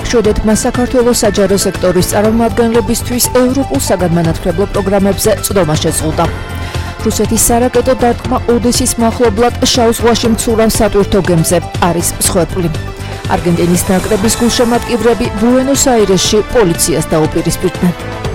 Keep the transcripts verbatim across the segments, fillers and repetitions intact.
შვედეთმა საქართველოს საჯარო სექტორის წარმომადგენლებისთვის ევროპულ საგანმანათლებლო პროგრამებზე წვდომა შეზღუდა. რუსეთის სარაკეტო დარტყმა ოდესის მახლობლად შავ ზღვაში მცურავ სატვირთო გემზე არის მსხვერპლი. არგენტინის ნაკრების გულშემატკივრები ბუენოს-აირესში პოლიციას დაუპირისპირდნენ.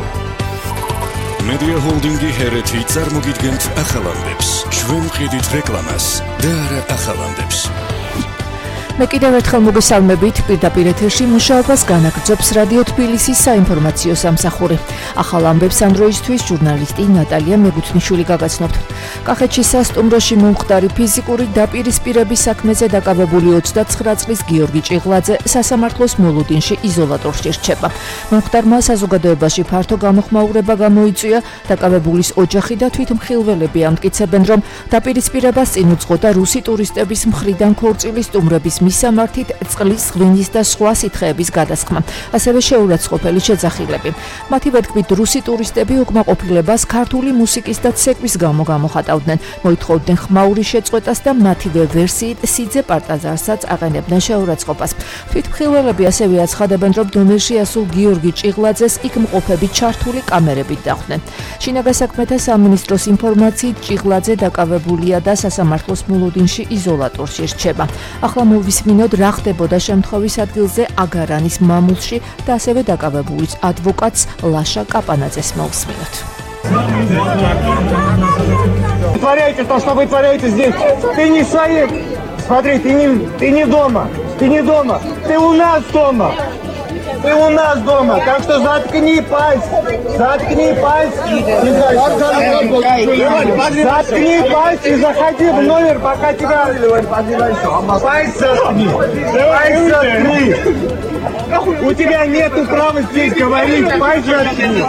მედია ჰოლდინგი ჰერეთი წარმოგიდგენთ ახალამდებს. ჩვენ ვყიდით რეკლამას და არა ახალამდებს. მე კიდევ ერთხელ მოგესალმებით, პირდაპირ ეთერში მუშაობას განაგრძობს რადიო თბილისის საინფორმაციო სამსახური. ახალ ამბებს ამ დროისთვის ჟურნალისტი ნატალია მეგუთნიშვილი გაგაცნობთ. კახეთში სასტუმროში მომხდარი ფიზიკური დაპირისპირების საქმეზე დაკავებული ოცდაცხრა წლის გიორგი ჭიღლაძე სასამართლოს მოლოდინში იზოლატორში რჩება. მომხდარმა საზოგადოებაში ფართო გამოხმაურება გამოიწვია, დაკავებულის ოჯახი და თვითმხილველები ამტკიცებენ, რომ დაპირისპირებას წინ უძღოდა რუსი ტურისტების მხრიდან ქორწილის სტუმრების მისამართით წყლის, ღვინის და სხვა სითხეების გადასხმა, ასევე შეურაცხყოფელი შეძახილები. მათი ვეთქმით, რუსი ტურისტები უკმაყოფილებას ქართული მუსიკის და ცეკვის გამო გამოხატავდნენ, მოითხოვდნენ ხმაურის შეწყვეტას და მათივე ვერსიით სიძე პარტაზარსაც აყენებდნენ შეურაცხყოფას. თვითმხილველები ასევე აცხადებენ, რომ დონერში ასულ გიორგი ჭიღლაძეს იქ მყოფები ჩართული კამერებით დახვდნენ. შინაგან საქმეთა სამინისტროს ინფორმაციით ჭიღლაძე დაკავებულია და სასამართლოს მოლოდინში იზოლატორში რჩება. ახლა მოვისმინოთ, რა ხდებოდა შემთხვევის ადგილზე აგარანის მამულში და ასევე დაკავებულის ადვოკატს ლაშა კაპანაძეს მოვისმინოთ. Вытворяйте то, что вы творяете здесь. Ты не своим. Смотри, ты не, ты не дома. Ты не дома. Ты у нас дома. Ты у нас дома. Так что заткни пасть. Заткни пасть. Заткни пасть и заходи в номер, пока тебя... Пасть заткни. Пасть заткни. У тебя нету права здесь говорить. Пасть заткни.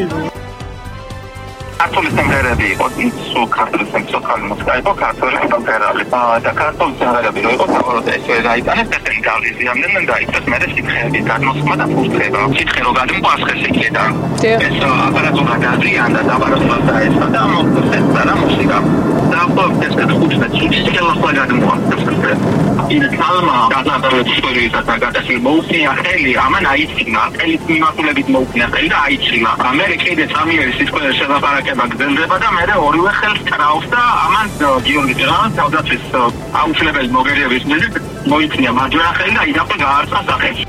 ქართული სიმღერები იყო, სულ ქართული სიმღერები მოსკაიბო, ქართული სიმღერები. და ქართული სიმღერები რო იყო, საბოლოოდ ესე გაიტანეს, ესენი გავიზიამდნენ და იქაც მე სითხეების გადმოსხმა და ფურთხება. სითხე რო გადმოასხეს იქიდან. ეს აპარატურა გადრიანდა და აპარატურა დაესვა და მოხდეს და მუსიკა. და ახლა ეს კითხულს შეიძლება ახლა გადმოასხეს. ის თალმა გადაადრებს ისტორიისა და გადასილ მოუწია ხელი, ამან აიცინა, ხელის მიმართულებით მოუწია ხელი და აიცინა. მე კიდე სამიერი სიტყვაზე შევაპარაკე გრძელდება და მე ორივე ხელს ტრავს და ამან გიორგი ჭიღლაძე თავდაცვის აუცილებელი მოგერიების მიზნით მოიწია მარჯვენა ხელი და იდაფა გაარწა სახელი.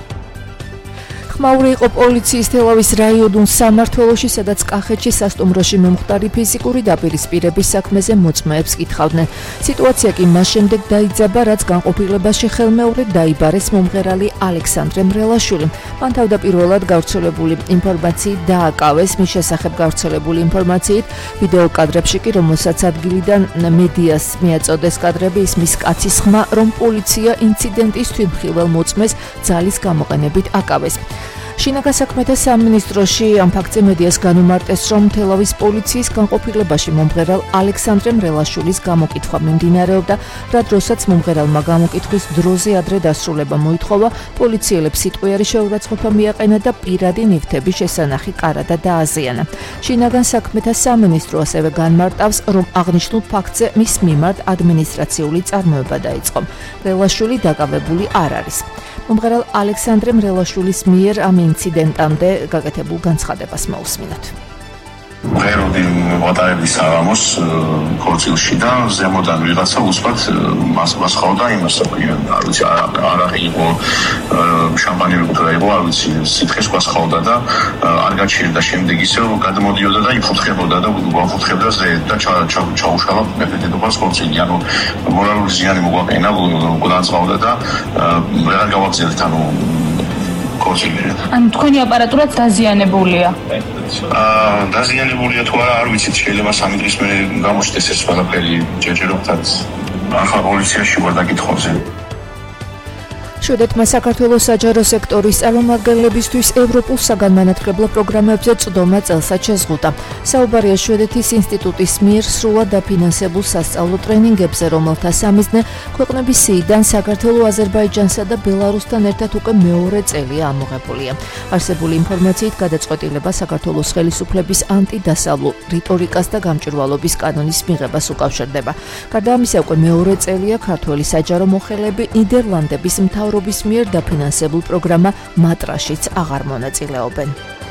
ხმაური იყო პოლიციის თელავის რაიონულ სამმართველოში, სადაც კახეთში სასტუმროში მომხდარი ფიზიკური დაპირისპირების საქმეზე მოწმეებს კითხავდნენ. სიტუაცია კი მას შემდეგ დაიძაბა, რაც განყოფილებაში ხელმეორედ დაიბარეს მომღერალი ალექსანდრე მრელაშვილი. მან თავდაპირველად გავრცელებული ინფორმაციით დააკავეს, მის შესახებ გავრცელებული ინფორმაციით ვიდეო კადრებში კი, რომელსაც ადგილიდან მედიას მიაწოდეს კადრები, ისმის კაცის ხმა, რომ პოლიცია ინციდენტის თვითმხილველ მოწმეს ძალის გამოყენებით აკავეს. შინაგან საქმეთა სამინისტროში ამ ფაქტზე მედიას განუმარტეს, რომ თელავის პოლიციის განყოფილებაში მომღერალ ალექსანდრე მრელაშვილის გამოკითხვა მიმდინარეობდა, რა დროსაც მომღერალმა გამოკითხვის დროზე ადრე დასრულება მოითხოვა, პოლიციელებს სიტყვიერი შეურაცხყოფა მიაყენა და პირადი ნივთების შესანახი კარადა დააზიანა. შინაგან საქმეთა სამინისტრო ასევე განმარტავს, რომ აღნიშნულ ფაქტზე მის მიმართ ადმინისტრაციული წარმოება დაიწყო. მრელაშვილი დაკავებული არ არის. მომღერალ ალექსანდრე მრელაშვილის მიერ ამ ინციდენტამდე გაკეთებულ განცხადებას მოусმინოთ. ღეროდი ვატარებდი საღამოს ქორწილში და ზემოდან ვიღაცა უსვათ მას გასხავდა იმას, არ ვიცი, არაღი იყო, შამპანი ვიკრა იყო, არ ვიცი, სითხეს გასხავდა და არ გაჩერდა, შემდეგ ისევ გადმოდიოდა და იფუთხებოდა და გვაფუთხებდა ზე და ჩაუშალა მეფეთედობას ქორწილი, ანუ მორალური ზიანი მოგვაყენა, განწყავდა და ვეღარ გავაგზავნეთ, ანუ ან თქვენი აპარატურაც დაზიანებულია? აა დაზიანებულია თუ არა, არ ვიცით, შეიძლება სამი დღის მერე გამოჩნდეს ეს ყველაფერი, ჯერჯერობთაც ახლა პოლიციაში ვარ დაკითხვაზე. შვედეთმა საქართველოს საჯარო სექტორის წარმომადგენლებისთვის ევროპულ საგანმანათლებლო პროგრამებზე წვდომა წელსაც შეზღუდა. საუბარია შვედეთის ინსტიტუტის მიერ სრულად დაფინანსებულ სასწავლო ტრენინგებზე, რომელთა სამიზნე ქვეყნების სიიდან საქართველო, აზერბაიჯანსა და ბელარუსთან ერთად უკვე მეორე წელია ამოღებულია. არსებული ინფორმაციით გადაწყვეტილება საქართველოს ხელისუფლების ანტიდასავლო რიტორიკას და გამჭვირვალობის კანონის მიღებას უკავშირდება. გარდა ამისა, უკვე მეორე წელია ქართველი საჯარო მოხელეები ნიდერლანდების მთავრ მთავრობის მიერ დაფინანსებულ პროგრამა მატრაშიც აღარ მონაწილეობენ.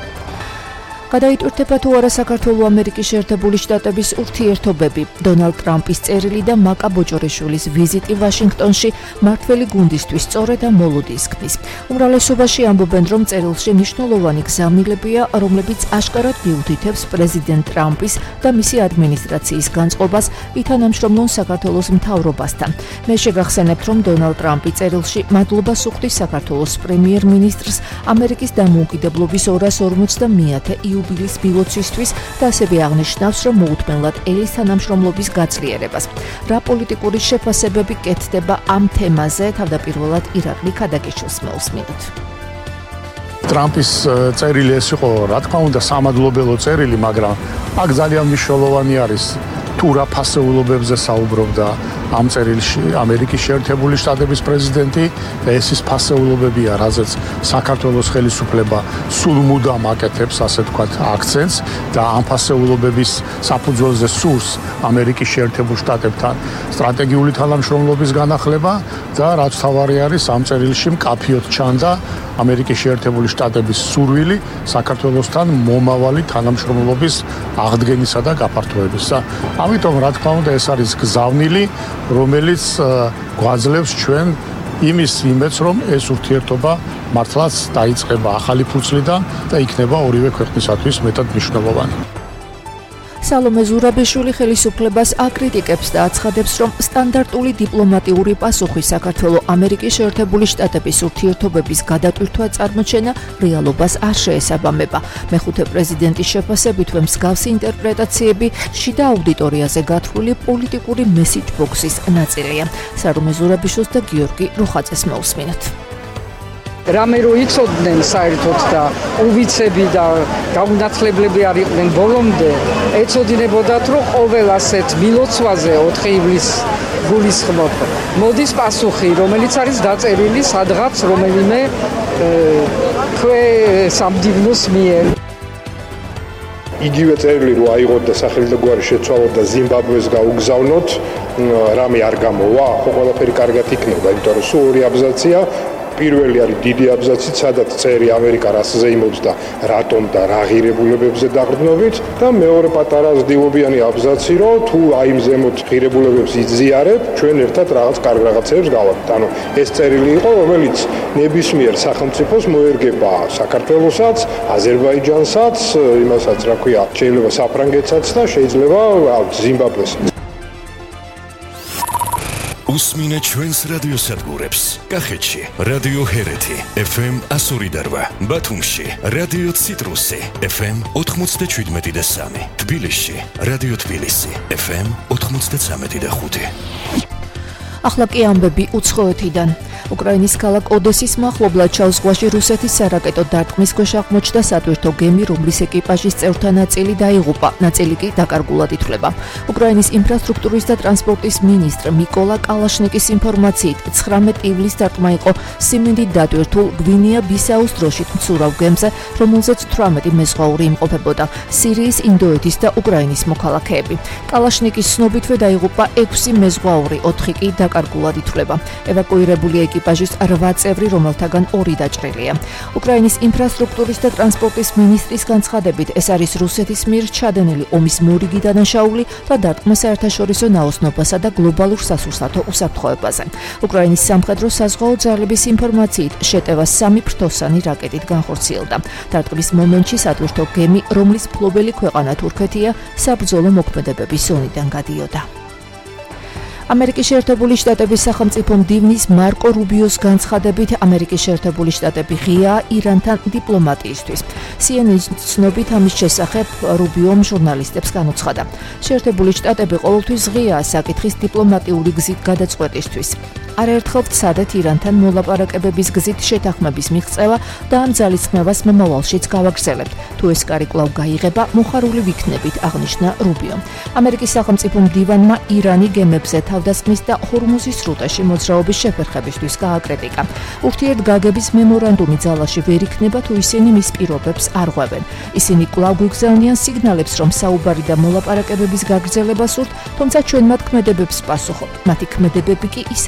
გადაიტვირთება თუ არა საქართველო-ამერიკის შეერთებული შტატების ურთიერთობები. დონალდ ტრამპის წერილი და მაკა ბოჭორიშვილის ვიზიტი ვაშინგტონში მმართველი გუნდისთვის სწორედ ამ მოლოდინს ქმნის. უმრავლესობაში ამბობენ, რომ წერილში მნიშვნელოვანი გზავნილებია, რომლებიც აშკარად მიუთითებს პრეზიდენტ ტრამპის და მისი ადმინისტრაციის განწყობას ითანამშრომლონ საქართველოს მთავრობასთან. მე შეგახსენებთ, რომ დონალდ ტრამპი წერილში მადლობას უხდის საქართველოს პრემიერ-მინისტრს ამერიკის დამოუკიდებლობის ორას ორმოცდამეათე იუბილის ბილოცისთვის და ასევე აღნიშნავს, რომ მოუთმენლად ელის თანამშრომლობის გაძლიერებას. რა პოლიტიკური შეფასებები კეთდება ამ თემაზე, თავდაპირველად ირაკლი ქადაგიშვილს მოვსმინოთ. ტრამპის წერილი ეს იყო, რა თქმა უნდა, სამადლობელო წერილი, მაგრამ აქ ძალიან მნიშვნელოვანი არის თუ რა ფასეულობებზე საუბრობდა ამ წერილში ამერიკის შეერთებული შტატების პრეზიდენტი და ეს ის ფასეულობებია, რაზეც საქართველოს ხელისუფლება სულ მუდამ აკეთებს, ასე ვთქვათ, აქცენტს და ამ ფასეულობების საფუძველზე სურს ამერიკის შეერთებულ შტატებთან სტრატეგიული თანამშრომლობის განახლება და რაც თავარი არის ამ წერილში მკაფიოდ ჩანდა ამერიკის შეერთებული შტატების სურვილი საქართველოსთან მომავალი თანამშრომლობის აღდგენისა და გაფართოებისა. ამიტომ რა თქმა უნდა ეს არის გზავნილი, რომელიც გვაძლევს ჩვენ იმის იმედს, რომ ეს ურთიერთობა მართლაც დაიწყება ახალი ფურცლიდან და იქნება ორივე ქვეყნისათვის მეტად მნიშვნელოვანი. სალომე ზურაბიშვილი ხელისუფლებას აკრიტიკებს და აცხადებს, რომ სტანდარტული დიპლომატიური პასუხი საქართველო-ამერიკის შეერთებული შტატების ურთიერთობების გადატვირთვა წარმოჩენა რეალობას არ შეესაბამება. მეხუთე პრეზიდენტის შეფასებით, მსგავსი ინტერპრეტაციები შიდა აუდიტორიაზე გათვლილი პოლიტიკური მესიჯ ბოქსის ნაწილია. სალომე ზურაბიშვილს და გიორგი რუხაძეს მოვსმინოთ. რამე რო იცოდნენ საერთოდ და უვიცები და გაუნათლებლები არ იყვნენ ბოლომდე, ეცოდინებოდათ, რომ ყოველ ასეთ მილოცვაზე ოთხი ივლისს გულისხმობ მოდის პასუხი, რომელიც არის დაწერილი სადღაც რომელიმე ქვე სამდივნოს მიერ. იგივე წერილი რო აიღოთ და სახელი და გვარი შეცვალოთ და ზიმბაბვეს გაუგზავნოთ, რამე არ გამოვა, ხო ყველაფერი კარგად იქნება, იმიტომ რომ სულ ორი აბზაცია. პირველი არის დიდი აბზაცი, სადაც წერი ამერიკა რას ზეიმობს და რატომ და რა ღირებულებებზე დაყრდნობით და მეორე პატარა ზდილობიანი აბზაცი, რომ თუ აი იმ ზემოთ ღირებულებებს იზიარებ, ჩვენ ერთად რაღაც კარგ რაღაცებს გავაკეთებთ. ანუ ეს წერილი იყო, რომელიც ნებისმიერ სახელმწიფოს მოერგება საქართველოსაც, აზერბაიჯანსაც, იმასაც რა ქვია, შეიძლება საფრანგეთსაც და შეიძლება ზიმბაბვესაც. უსმინე ჩვენს რადიოსადგურებს. კახეთში რადიო ჰერეთი ეფ ემ εκατო ორი და რვა, ბათუმში რადიო ციტრუსი ეფ ემ ოთხმოცდაშვიდმეტი და სამი, თბილისში რადიო თბილისი ეფ ემ ოთხმოცდაცამეტი და ხუთი. ახლა კი ამბები უცხოეთიდან. უკრაინის ქალაქ ოდესის მახლობლად ჩაუს ზღვაში რუსეთის სარაკეტო დარტყმის ქვეშ აღმოჩნდა სატვირთო გემი, რომლის ეკიპაჟის წევრთა ნაწილი დაიღუპა, ნაწილი კი დაკარგულად ითვლება. უკრაინის ინფრასტრუქტურის და ტრანსპორტის მინისტრ მიკოლა კალაშნიკის ინფორმაციით, ცხრამეტი ივლისს დარტყმა იყო სიმინდით დატვირთულ გვინეა-ბისაუს დროშით მცურავ გემზე, რომელზეც თვრამეტი მეზღვაური იმყოფებოდა, სირიის, ინდოეთის და უკრაინის მოქალაქეები. კალაშნიკის ცნობითვე დაიღუპა ექვსი მეზღვაური, ოთხი კი დაკარგულად ითვლება. ევაკუირებულია ეკიპაჟის რვა წევრი, რომელთაგან ორი დაჭრილია. უკრაინის ინფრასტრუქტურის და ტრანსპორტის მინისტრის განცხადებით, ეს არის რუსეთის მიერ ჩადენილი ომის მორიგი დანაშაული და დარტყმა საერთაშორისო ნაოსნობასა და გლობალურ სასურსათო უსაფრთხოებაზე. უკრაინის სამხედრო საზღვაო ძალების ინფორმაციით, შეტევა სამი ფრთოსანი რაკეტით განხორციელდა. დარტყმის მომენტში სატვირთო გემი, რომლის მფლობელი ქვეყანა თურქეთია, საბრძოლო მოქმედებების ზონიდან გადიოდა. ამერიკის შეერთებული შტატების სახელმწიფო მდივნის მარკო რუბიოს განცხადებით, ამერიკის შეერთებული შტატები ღიაა ირანთან დიპლომატიისთვის. სი ენ ენ-ის ცნობით ამის შესახებ რუბიომ ჟურნალისტებს განუცხადა. შეერთებული შტატები ყოველთვის ღიაა საკითხის დიპლომატიური გზით გადაწყვეტისთვის. არაერთხელ ვცადეთ ირანთან მოლაპარაკებების გზით შეთანხმების მიღწევა და ამ ძალისხმევას მომავალშიც გავაგრძელებთ. თუ ეს კარი კვლავ გაიღება, მოხარული ვიქნებით, აღნიშნა რუბიო. ამერიკის სახელმწიფო მდივანმა ირანი გემებზე თავდასხმის და ჰორმუზის სრუტეში მოძრაობის შეფერხებისთვის გააკრიტიკა. ურთიერთგაგების მემორანდუმი ძალაში ვერ იქნება, თუ ისინი მის პირობებს არ ღვევენ. ისინი კვლავ გვიგზავნიან სიგნალებს, რომ საუბარი და მოლაპარაკებების გაგრძელება სურთ, თუმცა ჩვენ მათ ქმედებებს პასუხობთ. მათი ქმედებები კი ის არის, რომ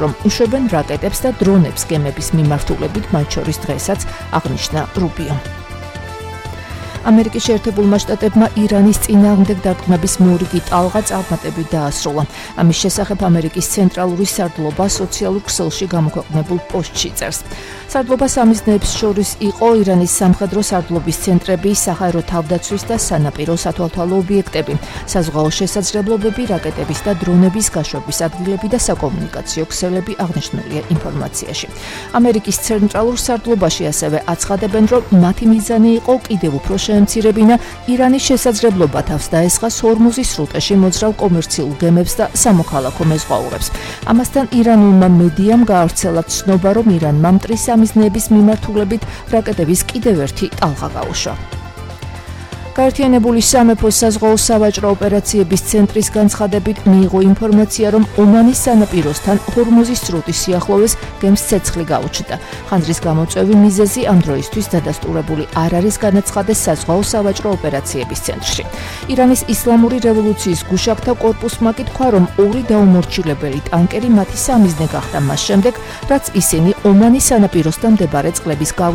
რომ უშვებენ რაკეტებს და დრონებს გემების მიმართულებით, მათ შორის დღესაც აღნიშნა რუბიო. ამერიკის შეერთებულმა შტატებმა ირანის წინააღმდეგ დარტყმების მორიგი ტალღა წარმატებით დაასრულა. ამის შესახებ ამერიკის ცენტრალური სარდლობა სოციალურ ქსელში გამოქვეყნებულ პოსტში წერს. სარდლობა სამიზნეებს შორის იყო ირანის სამხედრო სარდლობის ცენტრები, საჰაერო თავდაცვის და სანაპირო სათვალთვალო ობიექტები, საზღვაო შესაძლებლობები, რაკეტების და დრონების გაშვების ადგილები და საკომუნიკაციო ქსელები აღნიშნულია ინფორმაციაში. ამერიკის ცენტრალურ სარდლობაში ასევე აცხადებენ, რომ მათი მიზანი იყო კიდევ უფრო შეემცირებინა ირანის შესაძლებლობა თავს დაესხას ჰორმუზის სრუტეში მოძრავ კომერციულ გემებს და სამოქალაქო მეზღვაურებს. ამასთან ირანულმა მედიამ გაავრცელა ცნობა, რომ ირანმა მტრის სამიზნეების მიმართულებით რაკეტების კიდევ ერთი ტალღა გაუშვა. გაერთიანებული სამეფოს საზღვაო სავაჭრო ოპერაციების ცენტრის განცხადებით მიიღო ინფორმაცია, რომ ომანის სანაპიროსთან ჰორმუზის სრუტის სიახლოვეს გემს ცეცხლი გაუჩნდა. ხანძრის გამოწვევი მიზეზი ამ დროისთვის დადასტურებული არ არის, განაცხადეს საზღვაო სავაჭრო ოპერაციების ცენტრში. ირანის ისლამური რევოლუციის გუშაგთა კორპუსმა კი თქვა, რომ ორი დაუმორჩილებელი ტანკერი მათი სამიზნე გახდა მას შემდეგ, რაც ისინი ომანის სანაპიროსთან მდებარე წყლების